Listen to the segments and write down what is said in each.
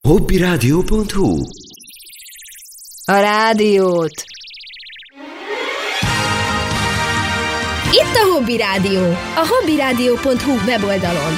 Hobbiradio.hu. A rádiót. Itt a Hobby Rádió, a hobbiradio.hu weboldalon.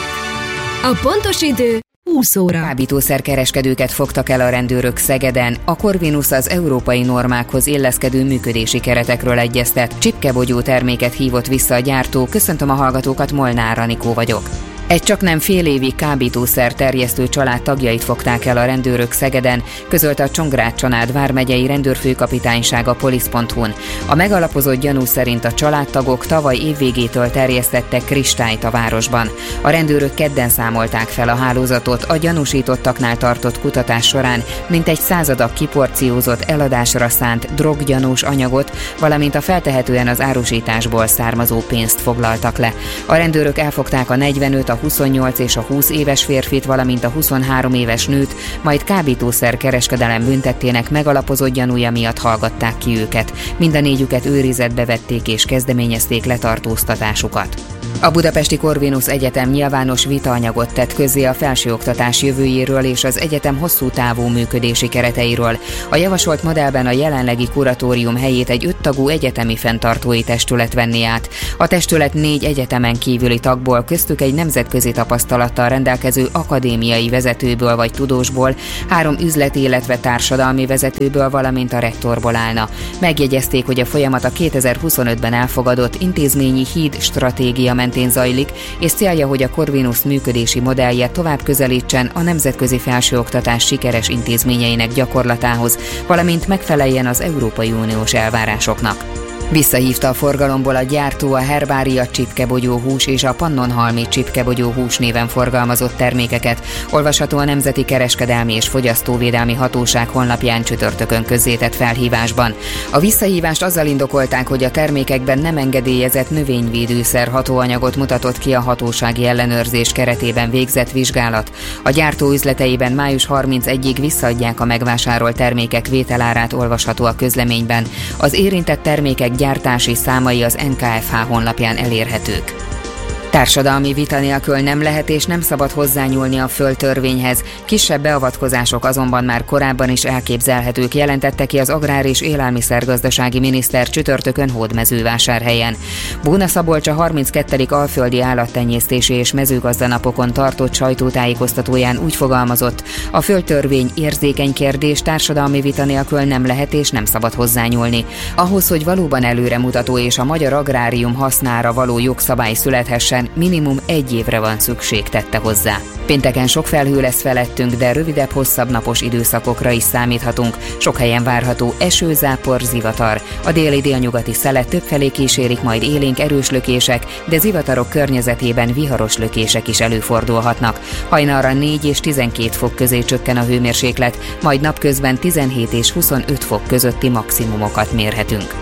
A pontos idő 20 óra. Kábítószerkereskedőket fogtak el a rendőrök Szegeden. A Corvinus az európai normákhoz illeszkedő működési keretekről egyeztet. Csipkebogyó terméket hívott vissza a gyártó. Köszöntöm a hallgatókat, Molnár Anikó vagyok. Egy csaknem fél évi kábítószer terjesztő család tagjait fogták el a rendőrök Szegeden, közölte a Csongrád-Csanád vármegyei rendőrfőkapitányság a polisz.hu-n. A megalapozott gyanú szerint a családtagok tavaly évvégétől terjesztettek kristályt a városban. A rendőrök kedden számolták fel a hálózatot, a gyanúsítottaknál tartott kutatás során mintegy 100 adag kiporciózott eladásra szánt droggyanús anyagot, valamint a feltehetően az árusításból származó pénzt foglaltak le. A rendőrök elfogták a 45, a 28 és a 20 éves férfit, valamint a 23 éves nőt, majd kábítószer kereskedelem büntettének megalapozott gyanúja miatt hallgatták ki őket. Mind a négyüket őrizetbe vették és kezdeményezték letartóztatásukat. A Budapesti Corvinus Egyetem nyilvános vitaanyagot tett közzé a felsőoktatás jövőjéről és az egyetem hosszú távú működési kereteiről. A javasolt modellben a jelenlegi kuratórium helyét egy 5 tagú egyetemi fenntartói testület venné át. A testület 4 egyetemen kívüli tagból, köztük egy nemzetközi tapasztalattal rendelkező akadémiai vezetőből vagy tudósból, 3 üzleti, illetve társadalmi vezetőből, valamint a rektorból állna. Megjegyezték, hogy a folyamat a 2025-ben elfogadott intézményi híd stratégia mentén zajlik, és célja, hogy a Corvinus működési modellje tovább közelítsen a nemzetközi felsőoktatás sikeres intézményeinek gyakorlatához, valamint megfeleljen az Európai Uniós elvárásoknak. Visszahívta a forgalomból a gyártó a Herbária csipkebogyóhús és a Pannonhalmi csipkebogyóhús néven forgalmazott termékeket, olvasható a Nemzeti Kereskedelmi és Fogyasztóvédelmi Hatóság honlapján csütörtökön közzétett felhívásban. A visszahívást azzal indokolták, hogy a termékekben nem engedélyezett növényvédőszer hatóanyagot mutatott ki a hatósági ellenőrzés keretében végzett vizsgálat. A gyártó üzleteiben május 31-ig visszaadják a megvásárolt termékek vételárát, olvasható a közleményben. Az érintett termékek gyártási számai az NKFH honlapján elérhetők. Társadalmi vita nélkül nem lehet és nem szabad hozzányúlni a földtörvényhez. Kisebb beavatkozások azonban már korábban is elképzelhetők, jelentette ki az Agrár- és Élelmiszergazdasági miniszter csütörtökön Hódmezővásárhelyen. Bóna Szabolcs a 32. Alföldi Állattenyésztési és Mezőgazdanapokon tartott sajtótájékoztatóján úgy fogalmazott, a földtörvény érzékeny kérdés, társadalmi vita nélkül nem lehet és nem szabad hozzányúlni. Ahhoz, hogy valóban előremutató és a magyar agrárium hasznára való jogszabály születhessen, minimum 1 évre van szükség, tette hozzá. Pénteken sok felhő lesz felettünk, de rövidebb, hosszabb napos időszakokra is számíthatunk. Sok helyen várható eső, zápor, zivatar. A déli-délnyugati szelet többfelé kísérik majd élénk erős lökések, de zivatarok környezetében viharos lökések is előfordulhatnak. Hajnalra 4 és 12 fok közé csökken a hőmérséklet, majd napközben 17 és 25 fok közötti maximumokat mérhetünk.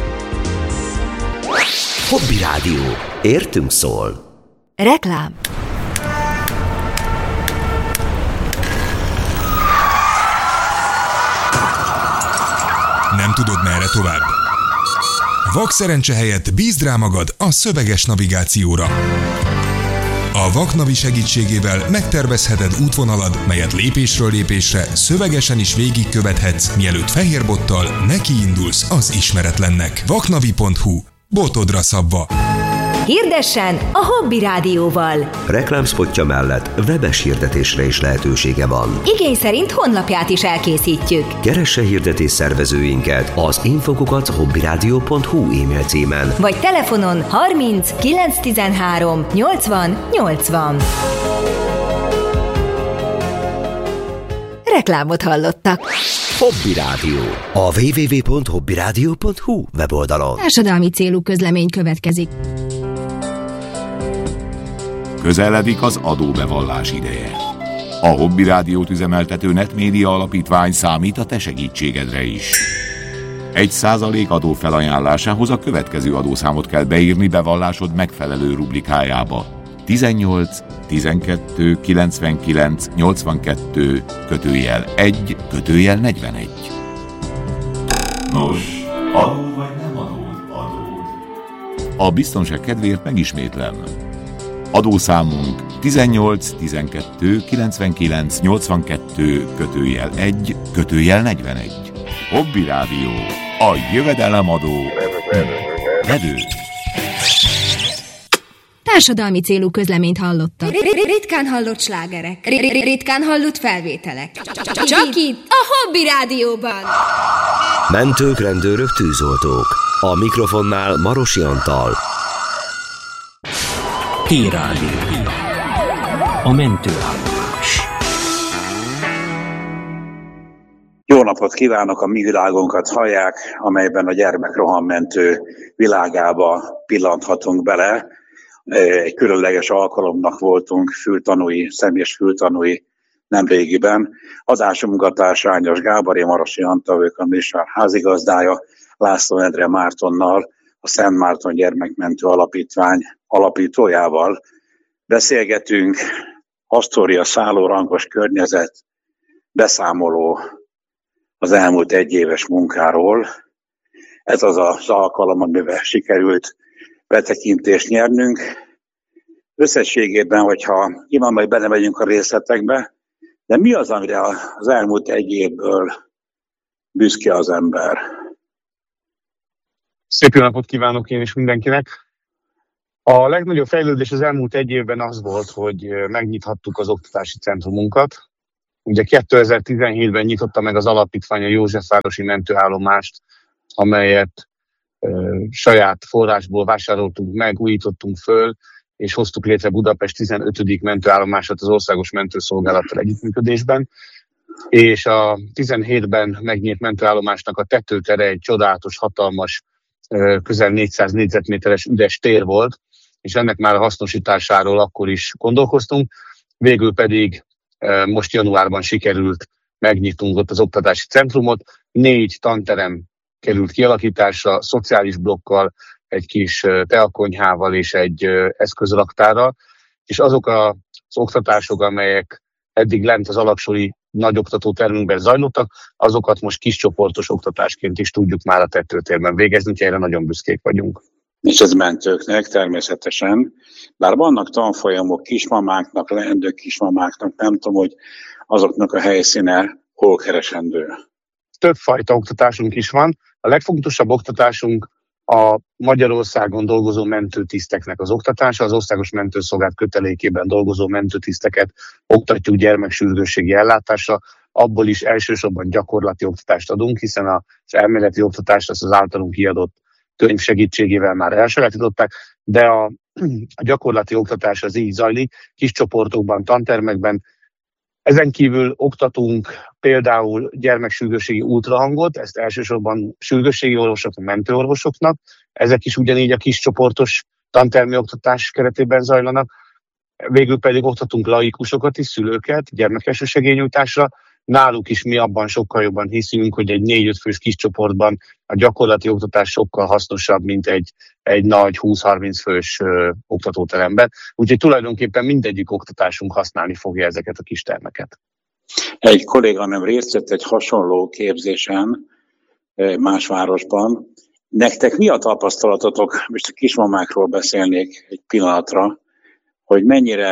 Hobby Rádió. Értünk szól. Reklám. Nem tudod, merre tovább? Vakszerencse helyett bízd rá magad a szöveges navigációra. A Vaknavi segítségével megtervezheted útvonalad, melyet lépésről lépésre szövegesen is végigkövethetsz, mielőtt fehérbottal nekiindulsz az ismeretlennek. Vaknavi.hu. Botodra szabva. Hirdessen a Hobby Rádióval. Reklámspotja mellett webes hirdetésre is lehetősége van. Igény szerint honlapját is elkészítjük. Keresse hirdetés szervezőinket az info@hobbiradio.hu e-mail címen. Vagy telefonon 30 913 80 80. Reklámot hallottak. Hobby Rádió. A www.hobbiradio.hu weboldalon. Társadalmi célú közlemény következik. Közeledik az adóbevallás ideje. A Hobby Rádiót üzemeltető Netmédia Alapítvány számít a te segítségedre is. 1% adó felajánlásához a következő adószámot kell beírni bevallásod megfelelő rubrikájába. 18 12 99 82 /1 /41. Nos, adó vagy nem adód? A biztonság kedvéért megismétlem. Adószámunk 18 12 99 82 /1 /41. Hobby Rádió. A jövedelemadó vedő. Társadalmi célú közleményt hallottak. Ritkán hallott slágerek. Ritkán hallott felvételek. Csak itt, a Hobby Rádióban. Mentők, rendőrök, tűzoltók. A mikrofonnál Marosi Antal. P-Rádió. A mentőállomás. Jó napot kívánok, a mi világunkat hallják, amelyben a gyermekrohammentő világába pillanthatunk bele. Egy különleges alkalomnak voltunk személyes fültanúi nemrégiben. Adásunk munkatársa Ányos Gábor, én Marosi Antal vagyok, a műsor házigazdája, László Endre Mártonnal, a Szent Márton Gyermekmentő Alapítvány alapítójával. Beszélgetünk, Asztória szállórangos környezet, beszámoló az elmúlt egyéves munkáról. Ez az az alkalom, amivel sikerült betekintést nyernünk. Összességében, hogyha innen majd belemegyünk a részletekbe, de mi az, amire az elmúlt egy évből büszke az ember? Szép jó napot kívánok én is mindenkinek! A legnagyobb fejlődés az elmúlt egy évben az volt, hogy megnyithattuk az oktatási centrumunkat. Ugye 2017-ben nyitotta meg az alapítvány a Józsefvárosi mentőállomást, amelyet saját forrásból vásároltunk meg, újítottunk föl, és hoztuk létre Budapest 15. mentőállomását az Országos Mentőszolgálattal együttműködésben. És a 17-ben megnyílt mentőállomásnak a tetőtere egy csodálatos, hatalmas, közel 400 négyzetméteres üres tér volt, és ennek már a hasznosításáról akkor is gondolkoztunk. Végül pedig most januárban sikerült megnyitunk ott az oktatási centrumot. 4 tanterem került kialakításra, szociális blokkal, egy kis teakonyhával és egy eszközraktárral, és azok az oktatások, amelyek eddig lent az alaksori nagyoktató termünkben zajlottak, azokat most kiscsoportos oktatásként is tudjuk már a tetőtérben végezni, úgyhogy erre nagyon büszkék vagyunk. És ez mentőknek természetesen, bár vannak tanfolyamok kismamáknak, leendő kismamáknak, nem tudom, hogy azoknak a helyszíne hol keresendő. Többfajta oktatásunk is van. A legfontosabb oktatásunk a Magyarországon dolgozó mentőtiszteknek az oktatása. Az Országos Mentőszolgálat kötelékében dolgozó mentőtiszteket oktatjuk gyermeksürgősségi ellátásra. Abból is elsősorban gyakorlati oktatást adunk, hiszen az elméleti oktatást az általunk kiadott könyv segítségével már elsajátították, de a gyakorlati oktatás az így zajlik, kis csoportokban, tantermekben. Ezen kívül oktatunk például gyermeksürgősségi ultrahangot, ezt elsősorban sürgősségi orvosoknak, mentőorvosoknak. Ezek is ugyanígy a kis csoportos tantermi oktatás keretében zajlanak. Végül pedig oktatunk laikusokat is, szülőket, gyermekelső segélynyújtásra. Náluk is mi abban sokkal jobban hiszünk, hogy egy 4-5 fős kis csoportban a gyakorlati oktatás sokkal hasznosabb, mint egy nagy 20-30 fős oktatóteremben. Úgyhogy tulajdonképpen mindegyik oktatásunk használni fogja ezeket a kis termeket. Egy kolléganőm részt vett egy hasonló képzésen más városban. Nektek mi a tapasztalatotok, most a kismamákról beszélnék egy pillanatra, hogy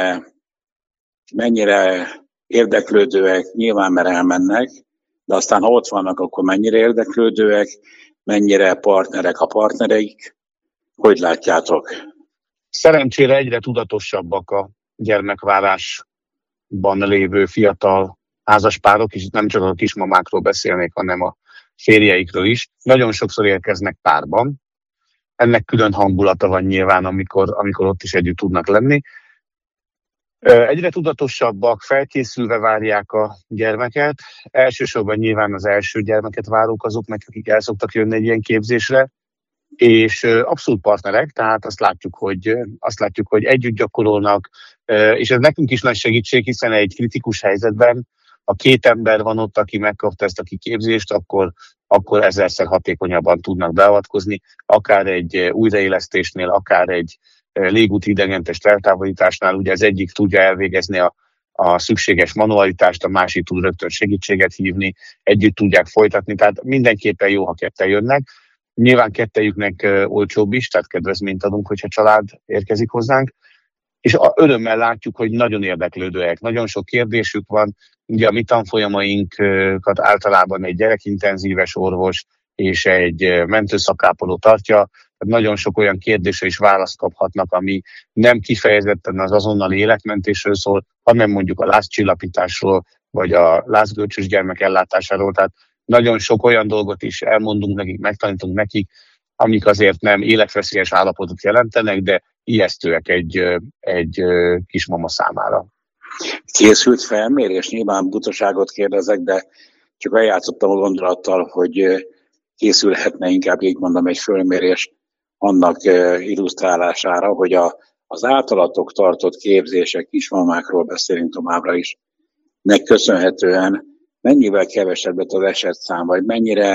mennyire érdeklődőek, nyilván mert elmennek, de aztán ha ott vannak, akkor mennyire érdeklődőek, mennyire partnerek a partnereik, hogy látjátok? Szerencsére egyre tudatosabbak a gyermekvárásban lévő fiatal házaspárok, és nem csak a kismamákról beszélnék, hanem a férjeikről is. Nagyon sokszor érkeznek párban. Ennek külön hangulata van nyilván, amikor ott is együtt tudnak lenni. Egyre tudatosabbak, felkészülve várják a gyermeket. Elsősorban nyilván az első gyermeket várók azoknak, akik el szoktak jönni egy ilyen képzésre, és abszolút partnerek, tehát azt látjuk, hogy együtt gyakorolnak, és ez nekünk is nagy segítség, hiszen egy kritikus helyzetben, ha 2 ember van ott, aki megkapta ezt a kiképzést, akkor 1000-szer hatékonyabban tudnak beavatkozni, akár egy újraélesztésnél, akár egy légúti idegentes eltávolításnál. Ugye az egyik tudja elvégezni a szükséges manualitást, a másik tud rögtön segítséget hívni, együtt tudják folytatni, tehát mindenképpen jó, ha 2 jönnek. Nyilván 2-jüknek olcsóbb is, tehát kedvezményt adunk, hogyha család érkezik hozzánk. és örömmel látjuk, hogy nagyon érdeklődőek, nagyon sok kérdésük van. Ugye a mi tanfolyamainkat általában egy gyerekintenzíves orvos és egy mentőszakápoló tartja, tehát nagyon sok olyan kérdésre is választ kaphatnak, ami nem kifejezetten az azonnali életmentésről szól, hanem mondjuk a lázcsillapításról, vagy a lázgölcsös gyermek ellátásáról. Tehát nagyon sok olyan dolgot is elmondunk nekik, megtanítunk nekik, amik azért nem életveszélyes állapotot jelentenek, de ijesztőek egy kismama számára. Készült felmérés? Nyilván butaságot kérdezek, de csak eljátszottam a gondolattal, hogy készülhetne inkább, így mondom, egy felmérés annak illusztrálására, hogy az általatok tartott képzések, kismamákról beszélünk továbbra is, nek köszönhetően mennyivel kevesebb lett az esetszám, vagy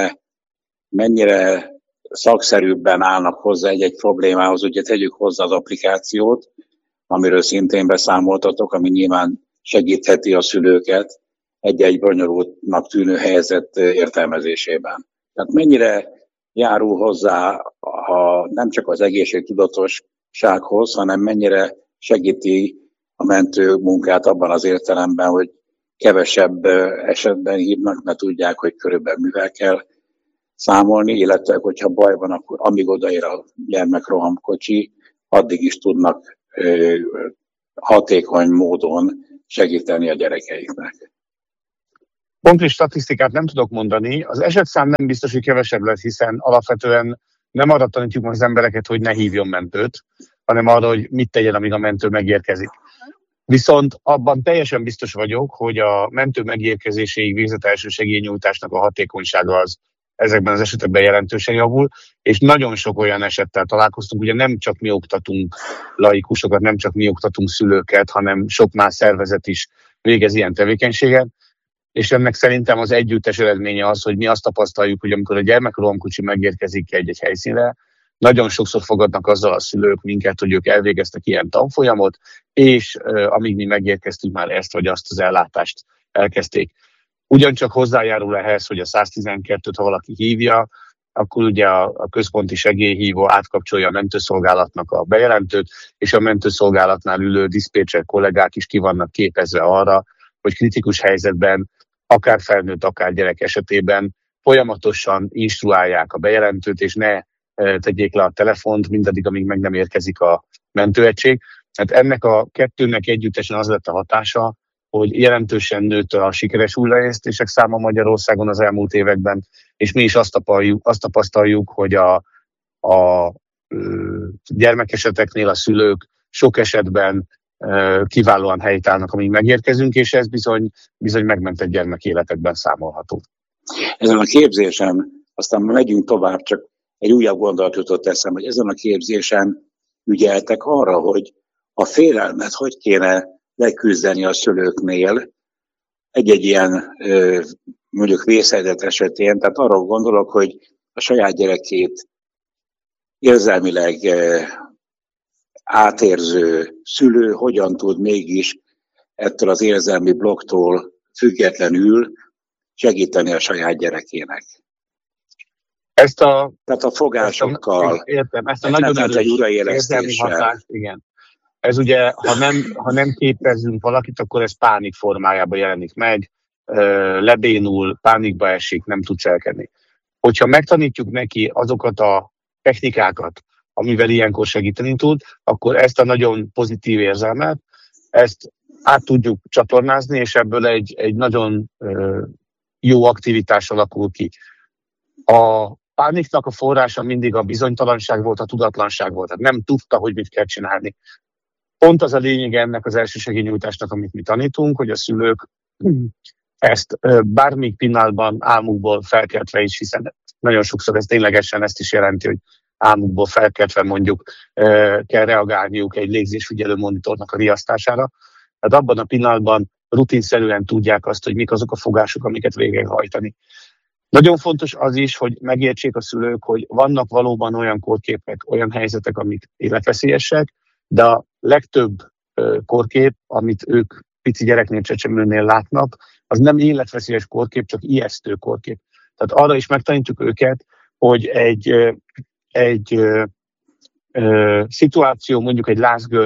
mennyire szakszerűbben állnak hozzá egy problémához. Ugye tegyük hozzá az applikációt, amiről szintén beszámoltatok, ami nyilván segítheti a szülőket egy-egy bonyolultnak tűnő helyzet értelmezésében. Tehát mennyire járul hozzá nem csak az egészségtudatossághoz, hanem mennyire segíti a mentő munkát abban az értelemben, hogy kevesebb esetben hívnak, mert tudják, hogy körülbelül mivel kell számolni, illetve hogyha baj van, akkor amíg odaér a gyermekrohamkocsi, addig is tudnak hatékony módon segíteni a gyerekeiknek. Konkrét statisztikát nem tudok mondani. Az esetszám nem biztos, hogy kevesebb lesz, hiszen alapvetően nem arra tanítjuk az embereket, hogy ne hívjon mentőt, hanem arra, hogy mit tegyen, amíg a mentő megérkezik. Viszont abban teljesen biztos vagyok, hogy a mentő megérkezéséig végzett elsősegélynyújtásnak a hatékonysága az ezekben az esetekben jelentősen javul, és nagyon sok olyan esettel találkoztunk, ugye nem csak mi oktatunk laikusokat, nem csak mi oktatunk szülőket, hanem sok más szervezet is végez ilyen tevékenységet, és ennek szerintem az együttes eredménye az, hogy mi azt tapasztaljuk, hogy amikor a gyermekrohamkocsi megérkezik egy helyszínre, nagyon sokszor fogadnak azzal a szülők minket, hogy ők elvégeztek ilyen tanfolyamot, és amíg mi megérkeztünk, már ezt vagy azt az ellátást elkezdték. Ugyancsak hozzájárul ehhez, hogy a 112-t, ha valaki hívja, akkor ugye a központi segélyhívó átkapcsolja a mentőszolgálatnak a bejelentőt, és a mentőszolgálatnál ülő diszpécser kollégák is ki vannak képezve arra, hogy kritikus helyzetben, akár felnőtt, akár gyerek esetében folyamatosan instruálják a bejelentőt, és ne tegyék le a telefont mindaddig, amíg meg nem érkezik a mentőegység. Hát ennek a kettőnek együttesen az lett a hatása, hogy jelentősen nőtt a sikeres újraélesztések száma Magyarországon az elmúlt években, és mi is azt tapasztaljuk, hogy a gyermekeseteknél a szülők sok esetben kiválóan helytállnak, amíg megérkezünk, és ez bizony megmentett gyermekéletekben számolható. Ezen a képzésen, aztán megyünk tovább, csak egy újabb gondolat jutott eszembe, hogy ezen a képzésen ügyeltek arra, hogy a félelmet hogy kéne leküzdeni a szülőknél egy-egy ilyen mondjuk vészhelyzet esetén. Tehát arra gondolok, hogy a saját gyerekét érzelmileg átérző szülő hogyan tud mégis ettől az érzelmi blokktól függetlenül segíteni a saját gyerekének. Tehát a fogásokkal. Értem, ezt a nagyon erős érzelmi hatást, igen. Ez ugye, ha nem képezünk valakit, akkor ez pánik formájában jelenik meg, lebénul, pánikba esik, nem tud cselekedni. Hogyha megtanítjuk neki azokat a technikákat, amivel ilyenkor segíteni tud, akkor ezt a nagyon pozitív érzelmet, ezt át tudjuk csatornázni, és ebből egy nagyon jó aktivitás alakul ki. A pániknak a forrása mindig a bizonytalanság volt, a tudatlanság volt. Tehát nem tudta, hogy mit kell csinálni. Pont az a lényeg ennek az elsősegélynyújtásnak, amit mi tanítunk, hogy a szülők ezt bármelyik pillanatban álmukból felkeltve is, hiszen nagyon sokszor ez ténylegesen ezt is jelenti, hogy álmukból felkeltve mondjuk kell reagálniuk egy légzésfigyelő monitornak a riasztására. Tehát abban a pillanatban rutinszerűen tudják azt, hogy mik azok a fogások, amiket végig hajtani. Nagyon fontos az is, hogy megértsék a szülők, hogy vannak valóban olyan kórképek, olyan helyzetek, amik életveszélyesek, de a legtöbb kórkép, amit ők pici gyereknél, csecsemőnél látnak, az nem életveszélyes kórkép, csak ijesztő kórkép. Tehát arra is megtanítjuk őket, hogy egy szituáció, mondjuk egy lázgörcs,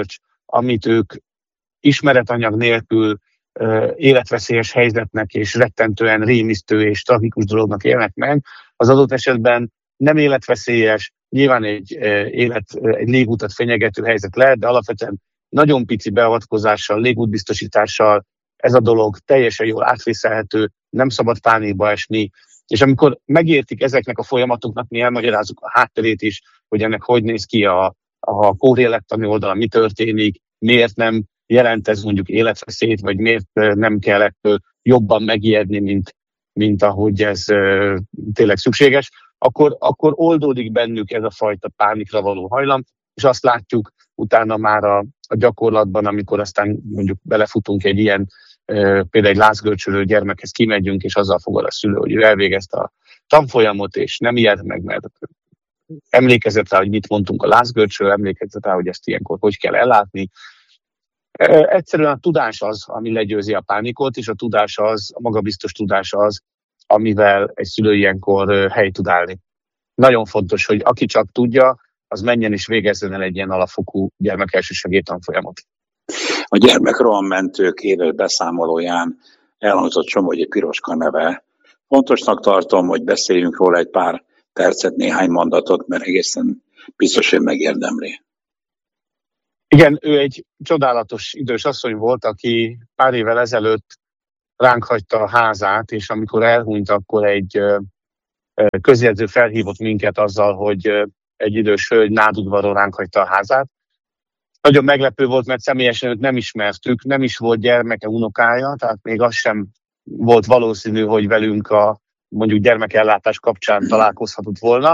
amit ők ismeretanyag nélkül életveszélyes helyzetnek és rettentően rémisztő és tragikus dolognak élnek meg, az adott esetben nem életveszélyes, nyilván egy légutat fenyegető helyzet lehet, de alapvetően nagyon pici beavatkozással, légútbiztosítással ez a dolog teljesen jól átvészelhető, nem szabad pánikba esni, és amikor megértik ezeknek a folyamatoknak, mi elmagyarázzuk a hátterét is, hogy ennek hogy néz ki a kórlélektani oldalon, mi történik, miért nem jelent ez mondjuk életveszélyt, vagy miért nem kell ettől jobban megijedni, mint ahogy ez tényleg szükséges, akkor oldódik bennük ez a fajta pánikra való hajlam, és azt látjuk utána már a gyakorlatban, amikor aztán mondjuk belefutunk egy ilyen, például egy lázgörcsölő gyermekhez kimegyünk, és azzal fogad a szülő, hogy ő elvégezte a tanfolyamot, és nem ijed meg, mert emlékezett rá, hogy mit mondtunk a lázgörcsről, emlékezett rá, hogy ezt ilyenkor hogy kell ellátni. Egyszerűen a tudás az, ami legyőzi a pánikot, és a tudás az, a magabiztos tudás az, amivel egy szülő ilyenkor helyt tud állni. Nagyon fontos, hogy aki csak tudja, az menjen és végezzen el egy ilyen alapfokú gyermekelsősegély tanfolyamot. A gyermekrohammentők éves beszámolóján elhangzott Somogyi Piroska neve. Fontosnak tartom, hogy beszéljünk róla egy pár percet, néhány mondatot, mert egészen biztos, hogy megérdemli. Igen, ő egy csodálatos idős asszony volt, aki pár évvel ezelőtt ránk hagyta a házát, és amikor elhunyt, akkor egy közjegyző felhívott minket azzal, hogy egy idős hölgy nádudvarról ránk hagyta a házát. Nagyon meglepő volt, mert személyesen őt nem ismertük, nem is volt gyermeke, unokája, tehát még az sem volt valószínű, hogy velünk a mondjuk gyermekellátás kapcsán találkozhatott volna.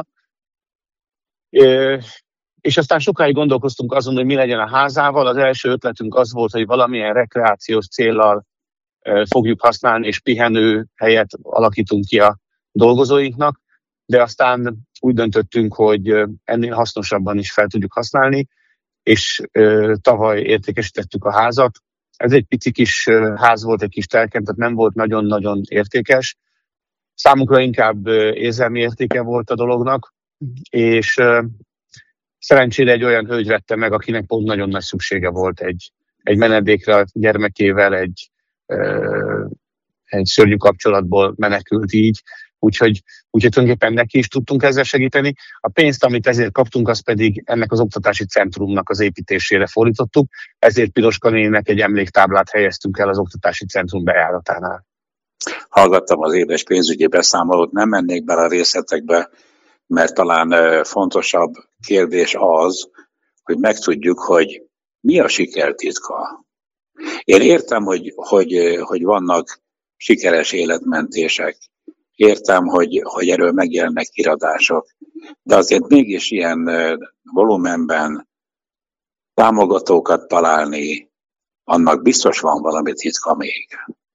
És aztán sokáig gondolkoztunk azon, hogy mi legyen a házával. Az első ötletünk az volt, hogy valamilyen rekreációs céllal fogjuk használni, és pihenő helyet alakítunk ki a dolgozóinknak, de aztán úgy döntöttünk, hogy ennél hasznosabban is fel tudjuk használni, és tavaly értékesítettük a házat. Ez egy pici kis ház volt, egy kis telken, tehát nem volt nagyon-nagyon értékes. Számunkra inkább érzelmi értéke volt a dolognak, és szerencsére egy olyan hölgy vette meg, akinek pont nagyon nagy szüksége volt egy menedékre a gyermekével, egy szörnyű kapcsolatból menekült így, úgyhogy tulajdonképpen neki is tudtunk ezzel segíteni. A pénzt, amit ezért kaptunk, az pedig ennek az oktatási centrumnak az építésére fordítottuk, ezért Piroska néninek egy emléktáblát helyeztünk el az oktatási centrum bejáratánál. Hallgattam az éves pénzügyi beszámolót, nem mennék bele a részletekbe, mert talán fontosabb kérdés az, hogy megtudjuk, hogy mi a siker titka. Én értem, hogy vannak sikeres életmentések, értem, hogy erről megjelennek iratások, de azért mégis ilyen volumenben támogatókat találni, annak biztos van valami titka még.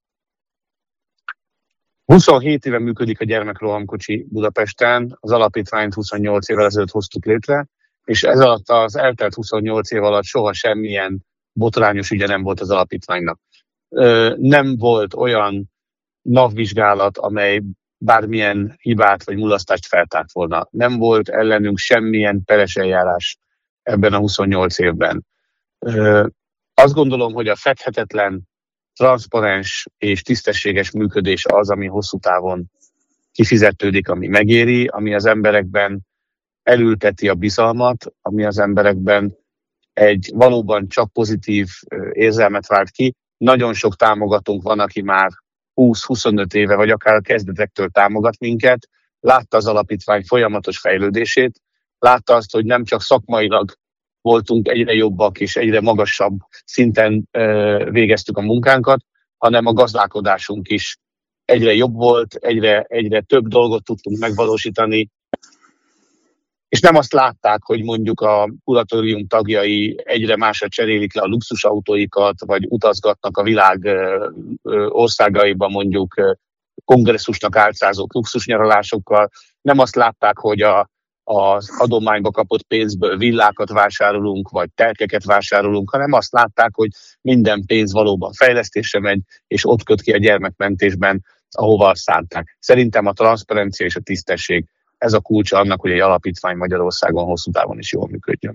27 éve működik a gyermekrohamkocsi Budapesten, az alapítványt 28 évvel ezelőtt hoztuk létre, és ez alatt az eltelt 28 év alatt soha semmilyen botrányos ügye nem volt az alapítványnak. Nem volt olyan NAV-vizsgálat, amely bármilyen hibát vagy mulasztást feltárt volna. Nem volt ellenünk semmilyen peres eljárás ebben a 28 évben. Azt gondolom, hogy a fedhetetlen, transzparens és tisztességes működés az, ami hosszú távon kifizetődik, ami megéri, ami az emberekben elülteti a bizalmat, ami az emberekben egy valóban csak pozitív érzelmet vált ki. Nagyon sok támogatónk van, aki már 20-25 éve, vagy akár a kezdetektől támogat minket, látta az alapítvány folyamatos fejlődését, látta azt, hogy nem csak szakmailag voltunk egyre jobbak és egyre magasabb szinten végeztük a munkánkat, hanem a gazdálkodásunk is egyre jobb volt, egyre több dolgot tudtunk megvalósítani, és nem azt látták, hogy mondjuk a kuratórium tagjai egyre másra cserélik le a luxusautóikat, vagy utazgatnak a világ országaiba mondjuk kongresszusnak álcázók luxusnyaralásokkal. Nem azt látták, hogy az adományba kapott pénzből villákat vásárolunk, vagy telkeket vásárolunk, hanem azt látták, hogy minden pénz valóban fejlesztésre megy, és ott köt ki a gyermekmentésben, ahova azt szánták. Szerintem a transzparencia és a tisztesség, ez a kulcsa annak, hogy egy alapítvány Magyarországon hosszú távon is jól működjön.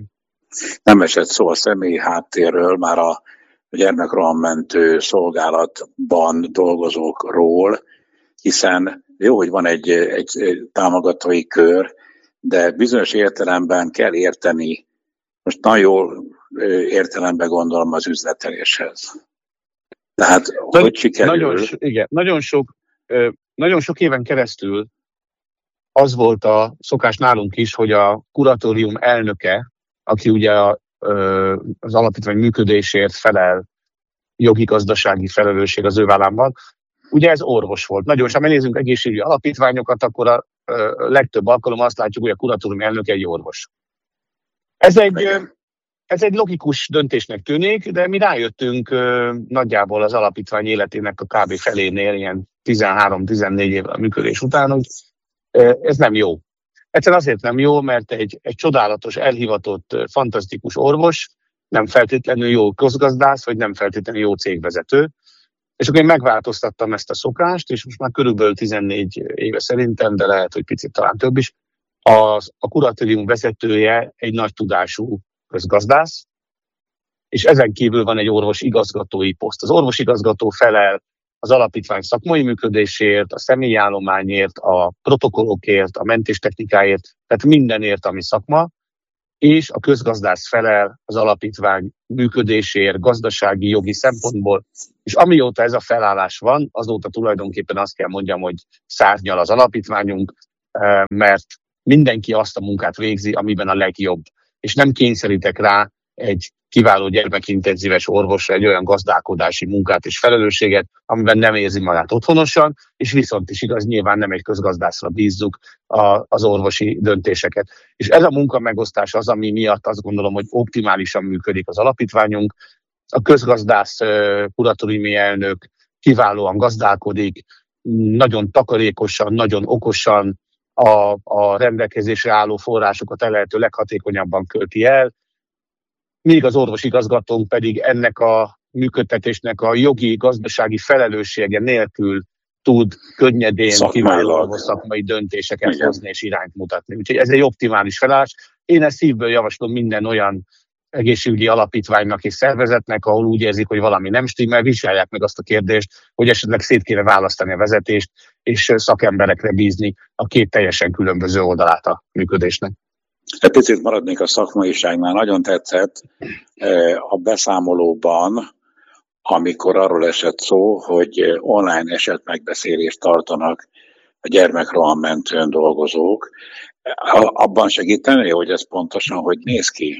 Nem esett szó a személyi háttérről, már a gyermekrohammentő szolgálatban dolgozókról, hiszen jó, hogy van egy támogatói kör, de bizonyos értelemben kell érteni, most nagyon jól értelemben gondolom az üzleteléshez. Tehát, hogy sikerül... Nagyon sok éven keresztül az volt a szokás nálunk is, hogy a kuratórium elnöke, aki ugye az alapítvány működésért felel, jogi-gazdasági felelősség az ő vállán van, ugye ez orvos volt. Nagyon sokan, ha nézzünk egészségügyi alapítványokat, akkor a legtöbb alkalommal azt látjuk, hogy a kuratórium elnöke egy orvos. Ez egy logikus döntésnek tűnik, de mi rájöttünk nagyjából az alapítvány életének a kb. Felénél, ilyen 13-14 évvel a működés után, hogy ez nem jó. Egyszerűen azért nem jó, mert egy csodálatos, elhivatott, fantasztikus orvos, nem feltétlenül jó közgazdász, vagy nem feltétlenül jó cégvezető. És akkor én megváltoztattam ezt a szokást, és most már körülbelül 14 éve szerintem, de lehet, hogy picit talán több is, a kuratórium vezetője egy nagy tudású közgazdász, és ezen kívül van egy orvos igazgatói poszt. Az orvos igazgató felel az alapítvány szakmai működésért, a személyi állományért, a protokollokért, a mentéstechnikáért, tehát mindenért, ami szakma, és a közgazdász felel az alapítvány működéséért, gazdasági, jogi szempontból. És amióta ez a felállás van, azóta tulajdonképpen azt kell mondjam, hogy szárnyal az alapítványunk, mert mindenki azt a munkát végzi, amiben a legjobb. És nem kényszerítek rá egy kiváló gyermekintenzíves orvosra egy olyan gazdálkodási munkát és felelősséget, amiben nem érzi magát otthonosan, és viszont is igaz, nyilván nem egy közgazdászra bízzuk az orvosi döntéseket. És ez a munkamegosztás az, ami miatt azt gondolom, hogy optimálisan működik az alapítványunk. A közgazdász kuratóriumi elnök kiválóan gazdálkodik, nagyon takarékosan, nagyon okosan a rendelkezésre álló forrásokat a lehető leghatékonyabban költi el, míg az orvosigazgatónk pedig ennek a működtetésnek a jogi, gazdasági felelőssége nélkül tud könnyedén kiváló szakmai döntéseket hozni és irányt mutatni. Úgyhogy ez egy optimális felállás. Én ezt szívből javaslom minden olyan egészségügyi alapítványnak és szervezetnek, ahol úgy érzik, hogy valami nem stimmel, vizsgálják meg azt a kérdést, hogy esetleg szét kéne választani a vezetést, és szakemberekre bízni a két teljesen különböző oldalát a működésnek. Egy picit maradnék a szakmaiságnál. Nagyon tetszett a beszámolóban, amikor arról esett szó, hogy online esetmegbeszélést tartanak a gyermekrohammentőn dolgozók. Abban segíteni, hogy ez pontosan hogy néz ki?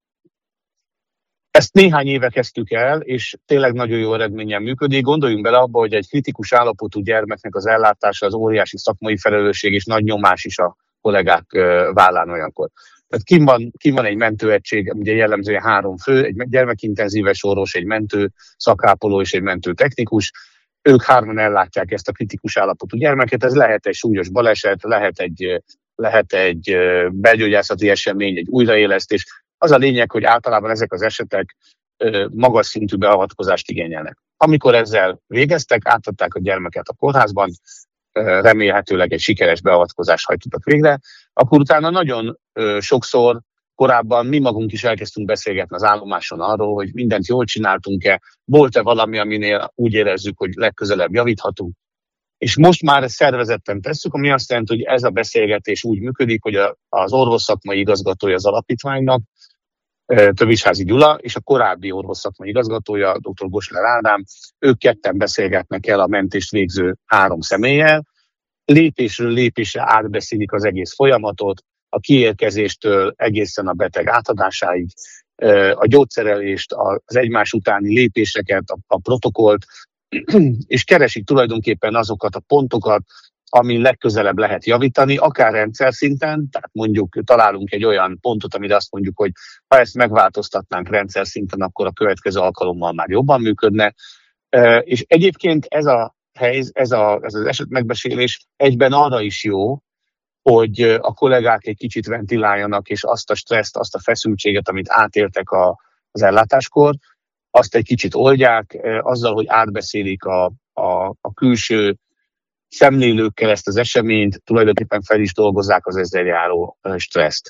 Ezt néhány éve kezdtük el, és tényleg nagyon jó eredménnyel működik. Gondoljunk bele abba, hogy egy kritikus állapotú gyermeknek az ellátása az óriási szakmai felelősség és nagy nyomás is a kollégák vállán olyankor. Tehát kim van egy mentőegység, ugye jellemzően 3 fő, egy gyermekintenzíves orvos, egy mentő szakápoló és egy mentő technikus. Ők 3-an ellátják ezt a kritikus állapotú gyermeket. Ez lehet egy súlyos baleset, lehet egy belgyógyászati esemény, egy újraélesztés. Az a lényeg, hogy általában ezek az esetek magas szintű beavatkozást igényelnek. Amikor ezzel végeztek, átadták a gyermeket a kórházban, remélhetőleg egy sikeres beavatkozást hajtottak végre, akkor utána nagyon sokszor korábban mi magunk is elkezdtünk beszélgetni az állomáson arról, hogy mindent jól csináltunk-e, volt-e valami, aminél úgy érezzük, hogy legközelebb javíthatunk. És most már ezt szervezetten tesszük, ami azt jelenti, hogy ez a beszélgetés úgy működik, hogy az orvosszakmai igazgatója az alapítványnak, Tövisházi Gyula, és a korábbi orvosszakmai igazgatója, dr. Gosler Ádám, ők ketten beszélgetnek el a mentést végző 3 személlyel, lépésről lépésre átbeszélik az egész folyamatot, a kiérkezéstől egészen a beteg átadásáig, a gyógyszerelést, az egymás utáni lépéseket, a protokollt, és keresik tulajdonképpen azokat a pontokat, amin legközelebb lehet javítani, akár rendszer szinten, tehát mondjuk találunk egy olyan pontot, amire azt mondjuk, hogy ha ezt megváltoztatnánk rendszer szinten, akkor a következő alkalommal már jobban működne. És egyébként ez az esetmegbeszélés egyben arra is jó, hogy a kollégák egy kicsit ventiláljanak, és azt a stresszt, azt a feszültséget, amit átéltek az ellátáskor, azt egy kicsit oldják azzal, hogy átbeszélik a külső szemlélőkkel ezt az eseményt, tulajdonképpen fel is dolgozzák az ezzel járó stresszt.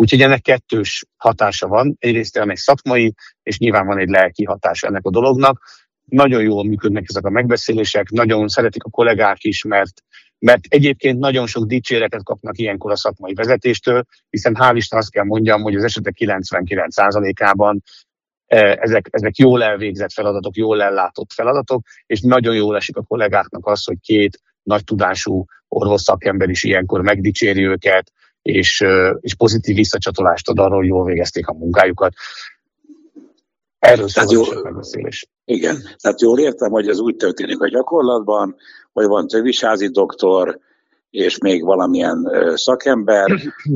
Úgyhogy ennek kettős hatása van. Egyrészt ennek szakmai, és nyilván van egy lelki hatása ennek a dolognak. Nagyon jól működnek ezek a megbeszélések, nagyon szeretik a kollégák is, mert egyébként nagyon sok dicséretet kapnak ilyenkor a szakmai vezetéstől, hiszen hál' Isten azt kell mondjam, hogy az esetek 99%-ában ezek jól elvégzett feladatok, jól ellátott feladatok, és nagyon jól esik a kollégáknak az, hogy két nagy tudású orvos szakember is ilyenkor megdicséri őket, és pozitív visszacsatolást ad arról, hogy jól végezték a munkájukat. Erről szól a megbeszélés. Igen, tehát jól értem, hogy ez úgy történik a gyakorlatban, hogy van többisházi doktor, és még valamilyen szakember,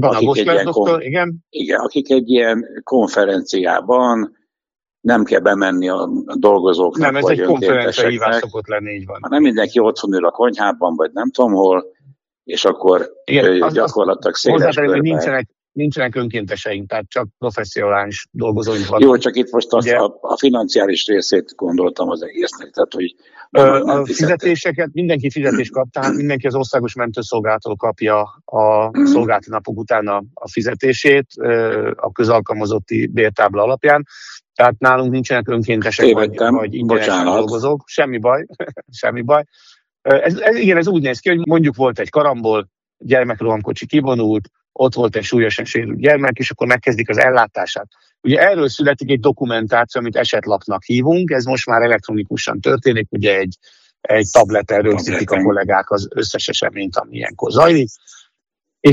akik egy ilyen konferenciában nem kell bemenni a dolgozóknak, nem, ez egy konferencia hívás szokott lenni, így van. Nem mindenki otthon ül a konyhában, vagy nem tudom hol, és akkor gyakorlatilag széles körben. Nincsenek önkénteseink, tehát csak professzionális dolgozóink vannak. Jó, csak itt most a financiális részét gondoltam az egésznek. Tehát, hogy a fizetéseket, mindenki fizetést kap, tehát mindenki az Országos Mentőszolgálattól kapja a szolgálati napok után a fizetését a közalkalmazotti bértábla alapján. Tehát nálunk nincsenek önkéntesek vagy ingyenesen dolgozók. Semmi baj, semmi baj. Ez úgy néz ki, hogy mondjuk volt egy karambol, gyermekrohamkocsi kivonult, ott volt egy súlyosan sérült gyermek, és akkor megkezdik az ellátását. Ugye erről születik egy dokumentáció, amit esetlapnak hívunk, ez most már elektronikusan történik, ugye egy tableten rögzítik a kollégák az összes eseményt, ami ilyenkor zajlik,